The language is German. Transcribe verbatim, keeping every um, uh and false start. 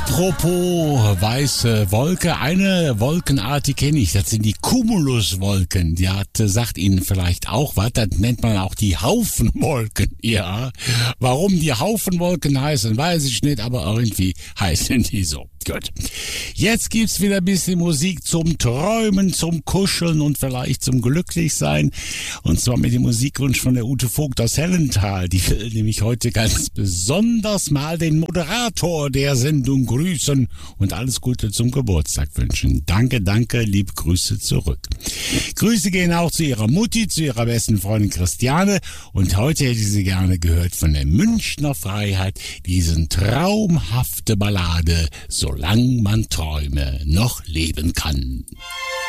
Apropos weiße Wolke, eine Wolkenart, die kenne ich, das sind die Cumuluswolken. Die hat, sagt Ihnen vielleicht auch was, das nennt man auch die Haufenwolken. Ja, warum die Haufenwolken heißen, weiß ich nicht, aber irgendwie heißen die so. Gut. Jetzt gibt's wieder ein bisschen Musik zum Träumen, zum Kuscheln und vielleicht zum Glücklichsein. Und zwar mit dem Musikwunsch von der Ute Vogt aus Hellenthal. Die will nämlich heute ganz besonders mal den Moderator der Sendung grüßen und alles Gute zum Geburtstag wünschen. Danke, danke, liebe Grüße zurück. Grüße gehen auch zu ihrer Mutti, zu ihrer besten Freundin Christiane. Und heute hätte sie gerne gehört von der Münchner Freiheit diesen traumhafte Ballade, Solang man Träume noch leben kann.